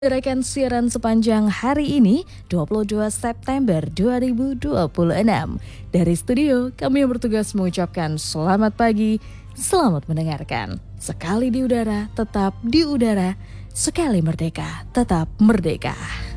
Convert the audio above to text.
Rekan siaran sepanjang hari ini 22 September 2026. Dari studio kami yang bertugas mengucapkan selamat pagi, selamat mendengarkan. Sekali di udara tetap di udara, sekali merdeka tetap merdeka.